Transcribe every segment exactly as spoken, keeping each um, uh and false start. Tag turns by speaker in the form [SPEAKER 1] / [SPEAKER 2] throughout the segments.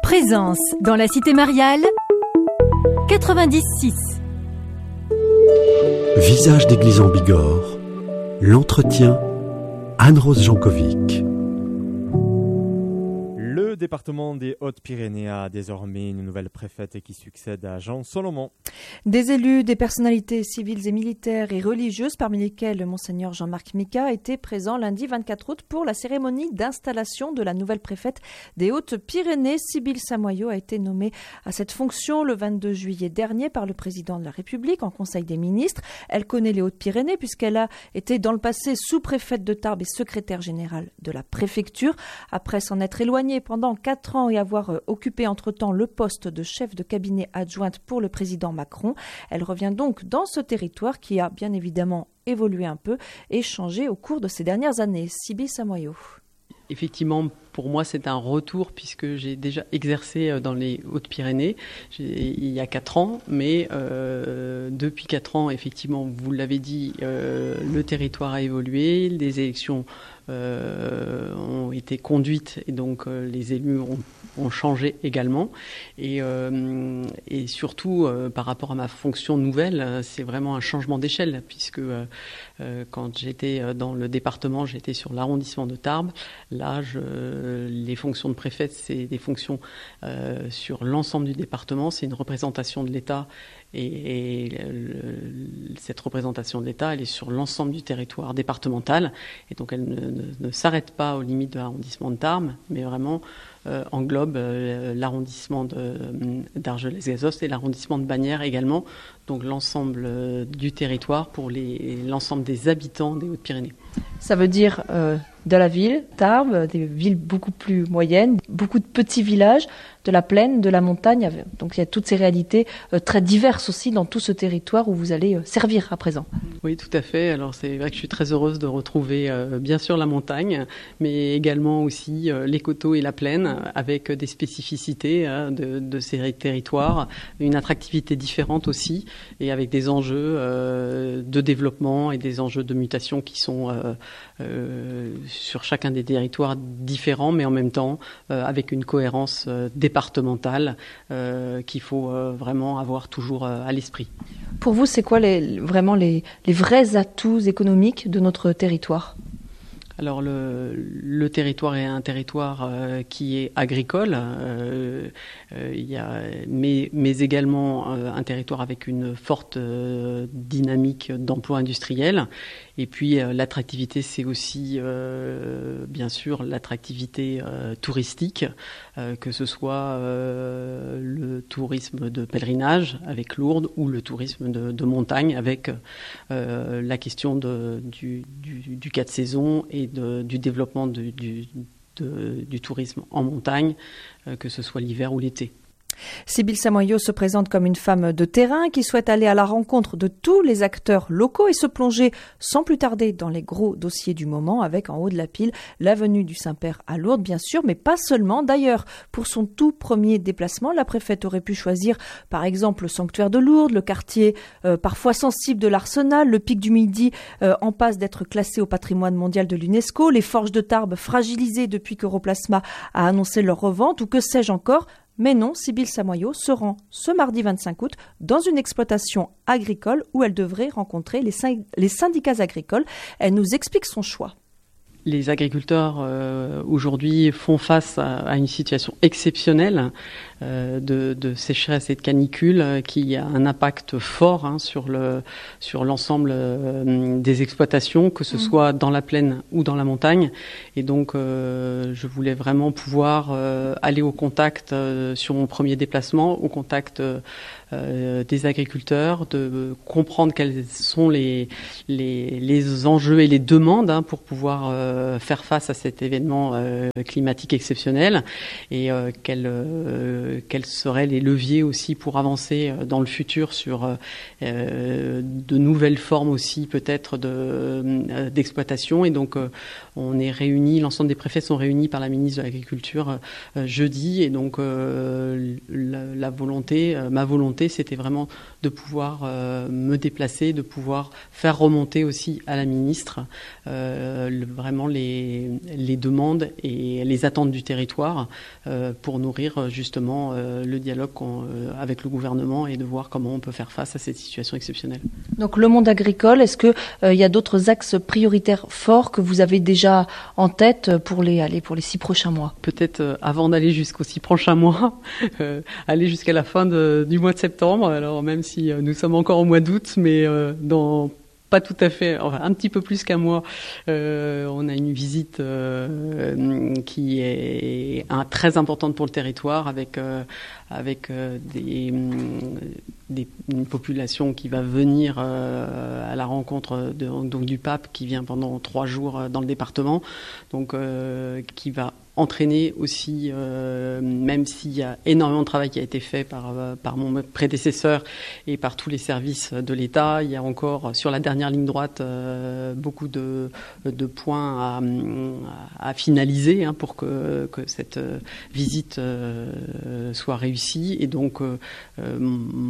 [SPEAKER 1] Présence dans la cité mariale quatre-vingt-dix six.
[SPEAKER 2] Visage d'église en Bigorre, l'entretien Anne-Rose Jankovic.
[SPEAKER 3] Le département des Hautes-Pyrénées a désormais une nouvelle préfète qui succède à Jean Solomon.
[SPEAKER 4] Des élus, des personnalités civiles et militaires et religieuses, parmi lesquelles Monseigneur Jean-Marc Mika, étaient présents lundi vingt-quatre août pour la cérémonie d'installation de la nouvelle préfète des Hautes-Pyrénées. Sybille Samoyau a été nommée à cette fonction le vingt-deux juillet dernier par le président de la République en Conseil des ministres. Elle connaît les Hautes-Pyrénées puisqu'elle a été dans le passé sous-préfète de Tarbes et secrétaire générale de la préfecture. Après s'en être éloignée pendant quatre ans et avoir occupé entre-temps le poste de chef de cabinet adjointe pour le président Macron, elle revient donc dans ce territoire qui a bien évidemment évolué un peu et changé au cours de ces dernières années. Sybille Samoyau.
[SPEAKER 5] Effectivement, pour moi, c'est un retour puisque j'ai déjà exercé dans les Hautes-Pyrénées j'ai, il y a quatre ans. Mais euh, depuis quatre ans, effectivement, vous l'avez dit, euh, le territoire a évolué, les élections euh, ont été conduites et donc euh, les élus ont, ont changé également. Et, euh, et surtout, euh, par rapport à ma fonction nouvelle, c'est vraiment un changement d'échelle puisque euh, euh, quand j'étais dans le département, j'étais sur l'arrondissement de Tarbes. Là, je, les fonctions de préfète, c'est des fonctions euh, sur l'ensemble du département. C'est une représentation de l'État et, et le, cette représentation de l'État, elle est sur l'ensemble du territoire départemental. Et donc, elle ne, ne, ne s'arrête pas aux limites de l'arrondissement de Tarbes, mais vraiment euh, englobe euh, l'arrondissement de, d'Argelès-Gazost et l'arrondissement de Bagnères également. Donc, l'ensemble euh, du territoire pour les, l'ensemble des habitants des Hautes-Pyrénées.
[SPEAKER 4] Ça veut dire euh, de la ville, Tarbes, des villes beaucoup plus moyennes, beaucoup de petits villages, de la plaine, de la montagne. Donc il y a toutes ces réalités euh, très diverses aussi dans tout ce territoire où vous allez euh, servir à présent.
[SPEAKER 5] Oui, tout à fait. Alors c'est vrai que je suis très heureuse de retrouver euh, bien sûr la montagne, mais également aussi euh, les coteaux et la plaine, avec des spécificités hein, de, de ces territoires, une attractivité différente aussi, et avec des enjeux euh, de développement et des enjeux de mutation qui sont euh, euh, sur chacun des territoires différents, mais en même temps euh, avec une cohérence euh, départementale euh, qu'il faut euh, vraiment avoir toujours euh, à l'esprit.
[SPEAKER 4] Pour vous, c'est quoi les, vraiment les, les vrais atouts économiques de notre territoire ?
[SPEAKER 5] Alors le, le territoire est un territoire euh, qui est agricole, euh, euh, il y a, mais, mais également euh, un territoire avec une forte euh, dynamique d'emploi industriel. Et puis euh, l'attractivité, c'est aussi euh, bien sûr l'attractivité euh, touristique, euh, que ce soit euh, le tourisme de pèlerinage avec Lourdes ou le tourisme de, de montagne avec euh, la question de, du, du, du cas de saison et De, du développement de, du, de, du tourisme en montagne, euh, que ce soit l'hiver ou l'été.
[SPEAKER 4] Sybille Samoyau se présente comme une femme de terrain qui souhaite aller à la rencontre de tous les acteurs locaux et se plonger sans plus tarder dans les gros dossiers du moment avec en haut de la pile l'avenue du Saint-Père à Lourdes bien sûr, mais pas seulement. D'ailleurs, pour son tout premier déplacement, la préfète aurait pu choisir par exemple le sanctuaire de Lourdes, le quartier euh, parfois sensible de l'Arsenal, le pic du Midi euh, en passe d'être classé au patrimoine mondial de l'UNESCO, les forges de Tarbes fragilisées depuis qu'Europlasma a annoncé leur revente ou que sais-je encore. Mais non, Sybille Samoyau se rend ce mardi vingt-cinq août dans une exploitation agricole où elle devrait rencontrer les, sy- les syndicats agricoles. Elle nous explique son choix.
[SPEAKER 5] Les agriculteurs euh, aujourd'hui font face à, à une situation exceptionnelle euh, de, de sécheresse et de canicule euh, qui a un impact fort hein, sur le sur l'ensemble euh, des exploitations, que ce mmh. soit dans la plaine ou dans la montagne. Et donc, euh, je voulais vraiment pouvoir euh, aller au contact euh, sur mon premier déplacement, au contact euh, Euh, des agriculteurs, de comprendre quels sont les les, les enjeux et les demandes hein, pour pouvoir euh, faire face à cet événement euh, climatique exceptionnel et euh, quels euh, quels seraient les leviers aussi pour avancer dans le futur sur euh, de nouvelles formes aussi peut-être de euh, d'exploitation. Et donc euh, on est réunis, l'ensemble des préfets sont réunis par la ministre de l'Agriculture euh, jeudi, et donc euh, la, la volonté, euh, ma volonté c'était vraiment de pouvoir euh, me déplacer, de pouvoir faire remonter aussi à la ministre euh, le, vraiment les, les demandes et les attentes du territoire euh, pour nourrir justement euh, le dialogue euh, avec le gouvernement et de voir comment on peut faire face à cette situation exceptionnelle.
[SPEAKER 4] Donc le monde agricole, est-ce qu'il euh, y a d'autres axes prioritaires forts que vous avez déjà en tête pour les, allez, pour les six prochains mois?
[SPEAKER 5] Peut-être euh, avant d'aller jusqu'aux six prochains mois, euh, aller jusqu'à la fin de, du mois de septembre, alors même si euh, nous sommes encore au mois d'août, mais euh, dans pas tout à fait, enfin un petit peu plus qu'un mois, euh, on a une visite euh, qui est un, très importante pour le territoire avec euh, avec euh, des, des une population qui va venir euh, à la rencontre de, donc du pape qui vient pendant trois jours dans le département, donc euh, qui va entraîner aussi, euh, même s'il y a énormément de travail qui a été fait par, euh, par mon prédécesseur et par tous les services de l'État, il y a encore sur la dernière ligne droite euh, beaucoup de, de points à, à finaliser hein, pour que, que cette visite euh, soit réussie. Et donc, euh, euh,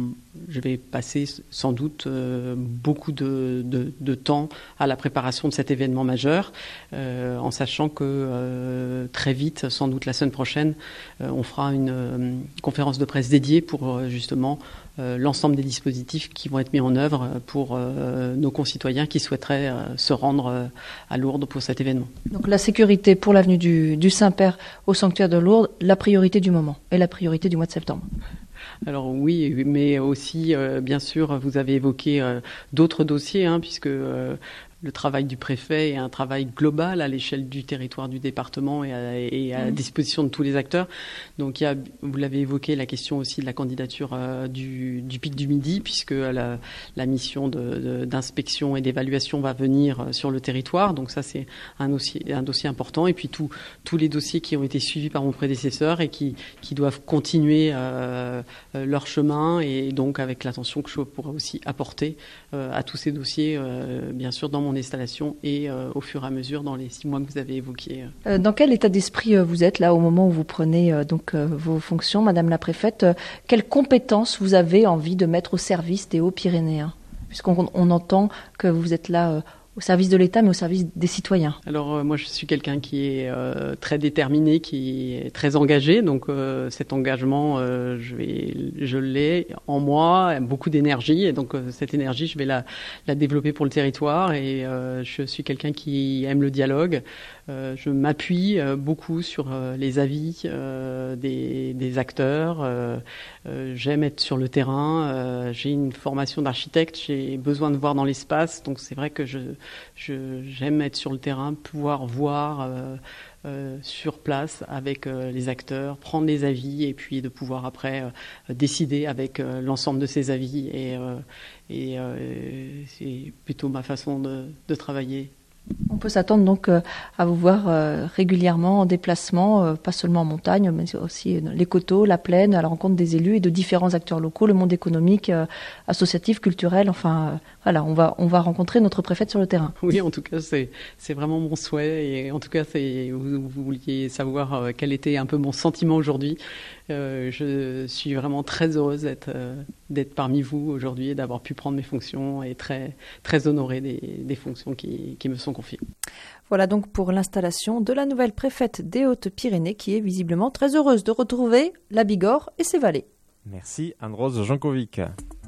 [SPEAKER 5] je vais passer sans doute euh, beaucoup de, de, de temps à la préparation de cet événement majeur, euh, en sachant que euh, très vite, sans doute la semaine prochaine, euh, on fera une euh, conférence de presse dédiée pour euh, justement euh, l'ensemble des dispositifs qui vont être mis en œuvre pour euh, nos concitoyens qui souhaiteraient euh, se rendre euh, à Lourdes pour cet événement.
[SPEAKER 4] Donc la sécurité pour l'avenue du, du Saint-Père au sanctuaire de Lourdes, la priorité du moment et la priorité du mois de septembre.
[SPEAKER 5] Alors oui, mais aussi, euh, bien sûr, vous avez évoqué euh, d'autres dossiers, hein, puisque euh, le travail du préfet est un travail global à l'échelle du territoire du département et à, et à mmh. disposition de tous les acteurs. Donc il y a, vous l'avez évoqué, la question aussi de la candidature euh, du, du Pic du Midi, puisque la, la mission de, de, d'inspection et d'évaluation va venir sur le territoire. Donc ça, c'est un dossier, un dossier important. Et puis tout, tous les dossiers qui ont été suivis par mon prédécesseur et qui, qui doivent continuer euh, leur chemin, et donc avec l'attention que je pourrais aussi apporter euh, à tous ces dossiers, euh, bien sûr, dans mon installation et euh, au fur et à mesure dans les six mois que vous avez évoqués.
[SPEAKER 4] Euh, dans quel état d'esprit euh, vous êtes là au moment où vous prenez euh, donc euh, vos fonctions, Madame la Préfète? euh, Quelles compétences vous avez envie de mettre au service des Hauts-Pyrénéens, puisqu'on on entend que vous êtes là euh, au service de l'État, mais au service des citoyens?
[SPEAKER 5] Alors euh, moi, je suis quelqu'un qui est euh, très déterminé, qui est très engagé. Donc euh, cet engagement, euh, je vais, je l'ai en moi, beaucoup d'énergie. Et donc euh, cette énergie, je vais la, la développer pour le territoire. Et euh, je suis quelqu'un qui aime le dialogue. Euh, je m'appuie euh, beaucoup sur euh, les avis euh, des, des acteurs. Euh, euh, j'aime être sur le terrain. Euh, j'ai une formation d'architecte. J'ai besoin de voir dans l'espace. Donc c'est vrai que je Je, j'aime être sur le terrain, pouvoir voir euh, euh, sur place avec euh, les acteurs, prendre les avis et puis de pouvoir après euh, décider avec euh, l'ensemble de ces avis. Et, euh, et euh, c'est plutôt ma façon de, de travailler.
[SPEAKER 4] On peut s'attendre donc euh, à vous voir euh, régulièrement en déplacement, euh, pas seulement en montagne, mais aussi euh, les coteaux, la plaine, à la rencontre des élus et de différents acteurs locaux, le monde économique, euh, associatif, culturel. Enfin, euh, voilà, on va on va rencontrer notre préfète sur le terrain.
[SPEAKER 5] Oui, en tout cas, c'est c'est vraiment mon souhait. Et en tout cas, c'est vous, vous vouliez savoir euh, quel était un peu mon sentiment aujourd'hui. Euh, je suis vraiment très heureuse d'être euh, d'être parmi vous aujourd'hui et d'avoir pu prendre mes fonctions et très très honorée des, des fonctions qui qui me sont confiées.
[SPEAKER 4] Voilà donc pour l'installation de la nouvelle préfète des Hautes-Pyrénées qui est visiblement très heureuse de retrouver la Bigorre et ses vallées.
[SPEAKER 3] Merci Anne-Rose Jankovic.